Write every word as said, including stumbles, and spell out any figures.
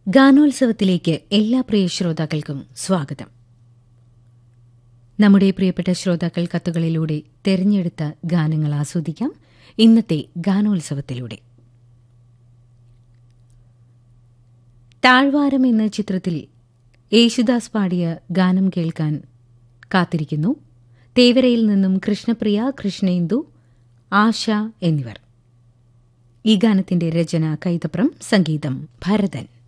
ഗാനോത്സവത്തിലേക്ക് എല്ലാ പ്രിയ ശ്രോതാക്കൾക്കും സ്വാഗതം. നമ്മുടെ പ്രിയപ്പെട്ട ശ്രോതാക്കൾ കത്തുകളിലൂടെ തെരഞ്ഞെടുത്ത ഗാനങ്ങൾ ആസ്വദിക്കാം ഇന്നത്തെ ഗാനോത്സവത്തിലൂടെ. താഴ്വാരം എന്ന ചിത്രത്തിൽ യേശുദാസ് പാടിയ ഗാനം കേൾക്കാൻ കാത്തിരിക്കുന്നു. തേവരയിൽ നിന്നും കൃഷ്ണപ്രിയ, കൃഷ്ണേന്ദു, ആശ എന്നിവർ. ഈ ഗാനത്തിന്റെ രചന കൈതപ്രം, സംഗീതം ഭരതൻ.